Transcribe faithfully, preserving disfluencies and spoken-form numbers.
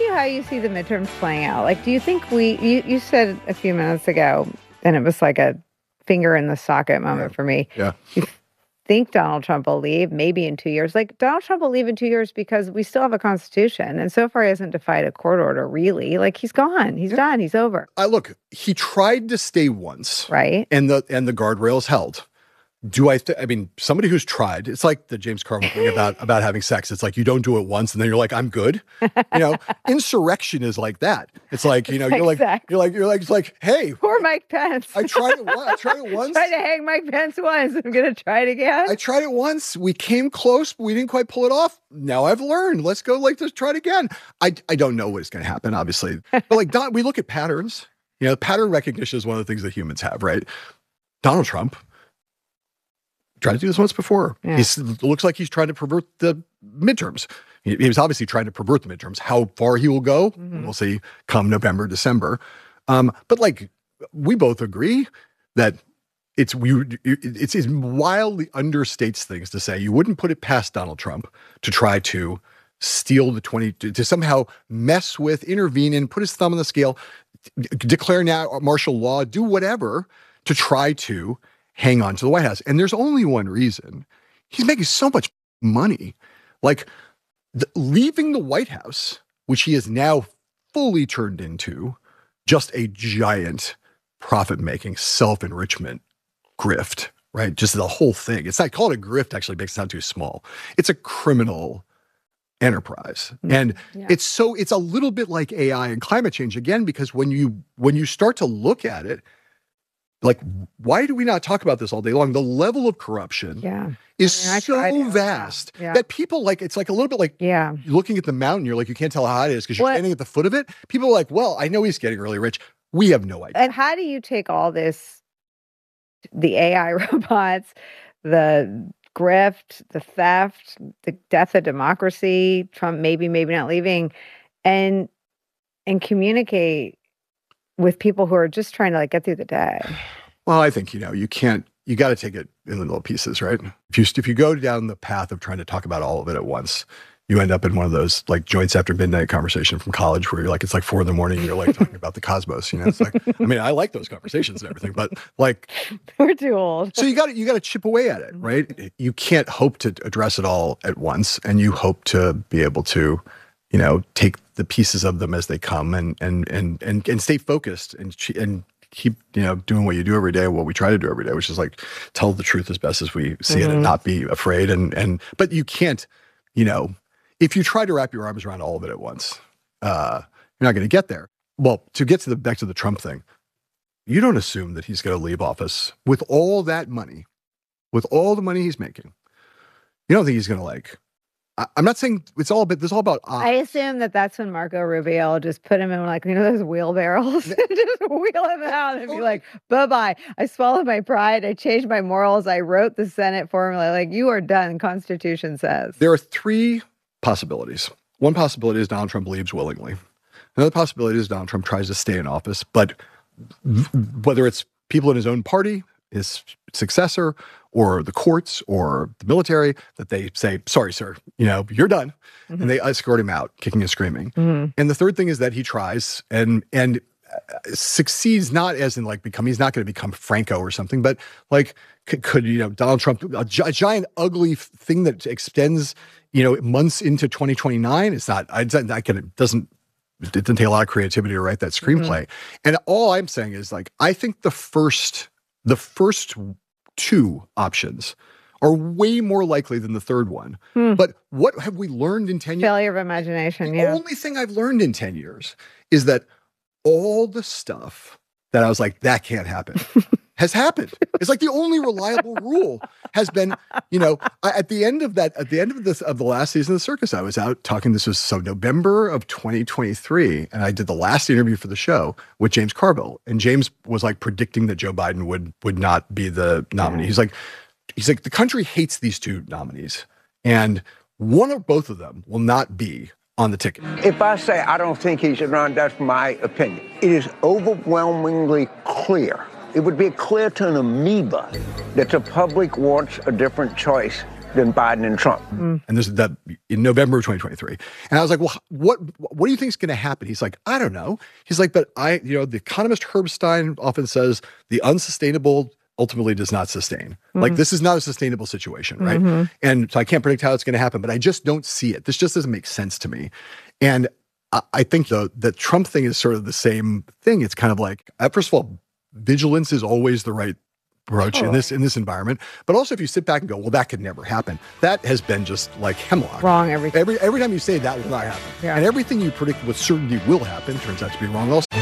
you how you see the midterms playing out. Like, do you think we, you, you said a few minutes ago, and it was like a finger in the socket moment yeah. for me. Yeah. You think Donald Trump will leave maybe in two years. Like, Donald Trump will leave in two years because we still have a constitution. And so far he hasn't defied a court order, really. Like, he's gone. He's yeah. done. He's over. I look, he tried to stay once. Right. And the, and the guardrails held. Do I, th- I mean, somebody who's tried, it's like the James Carville thing about, about having sex. It's like, you don't do it once and then you're like, I'm good. You know, insurrection is like that. It's like, you know, you're like, exactly. you're like, you're like, it's like, hey. Poor Mike Pence. I tried it once. I tried it once. Tried to hang Mike Pence once. I'm going to try it again. I tried it once. We came close, but we didn't quite pull it off. Now I've learned. Let's go like this, try it again. I, I don't know what's going to happen, obviously. But like, Don, we look at patterns. You know, pattern recognition is one of the things that humans have, right? Donald Trump tried to do this once before. Yeah. He looks like he's trying to pervert the midterms. He, he was obviously trying to pervert the midterms. How far he will go, mm-hmm. we'll see come November, December. Um, but like, we both agree that it's we it's it wildly understates things to say you wouldn't put it past Donald Trump to try to steal the twenty to, to somehow mess with, intervene, and put his thumb on the scale, declare now martial law, do whatever to try to hang on to the White House. And there's only one reason. He's making so much money. Like, the, leaving the White House, which he has now fully turned into just a giant profit-making, self-enrichment grift, right? Just the whole thing. It's not called a grift, actually makes it sound too small. It's a criminal enterprise. And yeah. it's so, it's a little bit like A I and climate change again, because when you, when you start to look at it, like, why do we not talk about this all day long? The level of corruption yeah. is I mean, I so vast yeah. that people like, it's like a little bit like yeah. looking at the mountain, you're like, you can't tell how high it is because you're what? standing at the foot of it. People are like, well, I know he's getting really rich. We have no idea. And how do you take all this, the A I robots, the grift, the theft, the death of democracy, Trump maybe, maybe not leaving, and and communicate with people who are just trying to like get through the day? Well, I think, you know, you can't, you got to take it in little pieces, right? If you, if you go down the path of trying to talk about all of it at once, you end up in one of those like joints after midnight conversation from college where you're like, it's like four in the morning and you're like talking about the cosmos, you know? It's like, I mean, I like those conversations and everything, but like. We're too old. So you got to, you got to chip away at it, right? You can't hope to address it all at once, and you hope to be able to, you know, take the pieces of them as they come and and and and, and stay focused and and keep, you know, doing what you do every day, what we try to do every day, which is like tell the truth as best as we see mm-hmm. it and not be afraid. And and but you can't, you know, if you try to wrap your arms around all of it at once, uh, you're not going to get there. Well, to get to the back to the Trump thing, you don't assume that he's going to leave office with all that money, with all the money he's making. You don't think he's going to like. I'm not saying it's all about, this is all about. Uh, I assume that that's when Marco Rubio just put him in like, you know, those wheelbarrows, just wheel him out and be like, bye-bye. I swallowed my pride. I changed my morals. I wrote the Senate formula. Like, you are done. Constitution says. There are three possibilities. One possibility is Donald Trump leaves willingly. Another possibility is Donald Trump tries to stay in office, but whether it's people in his own party, his successor, or the courts or the military, that they say, sorry, sir, you know, you're done. Mm-hmm. And they escort him out, kicking and screaming. Mm-hmm. And the third thing is that he tries and and uh, succeeds, not as in like become, he's not going to become Franco or something, but like could, could you know, Donald Trump, a, gi- a giant ugly thing that extends, you know, months into twenty twenty-nine. It's not, I, I can, it doesn't, it didn't take a lot of creativity to write that screenplay. Mm-hmm. And all I'm saying is like, I think the first, the first two options are way more likely than the third one. Hmm. But what have we learned in ten years? Failure of imagination, the yeah. The only thing I've learned in ten years is that all the stuff that I was like, that can't happen, has happened. It's like the only reliable rule has been, you know, I, at the end of that, at the end of this, of the last season of the circus, I was out talking, this was so November of twenty twenty-three, and I did the last interview for the show with James Carville. And James was like predicting that Joe Biden would, would not be the nominee. Yeah. He's like, he's like, the country hates these two nominees, and one or both of them will not be on the ticket. If I say I don't think he should run, that's my opinion. It is overwhelmingly clear. It would be clear to an amoeba that the public wants a different choice. than Biden and Trump. Mm. And this is that in November of twenty twenty-three. And I was like, well, what what do you think is going to happen? He's like, I don't know. He's like, but I, you know, the economist Herb Stein often says the unsustainable ultimately does not sustain. Mm-hmm. Like, this is not a sustainable situation, right? Mm-hmm. And so I can't predict how it's going to happen, but I just don't see it. This just doesn't make sense to me. And I, I think the, the Trump thing is sort of the same thing. It's kind of like, uh, first of all, vigilance is always the right approach oh. in this in this environment. But also, if you sit back and go, well, that could never happen, that has been just like hemlock. Wrong every Every, every time you say that will not happen. Yeah. And everything you predict with certainty will happen turns out to be wrong also.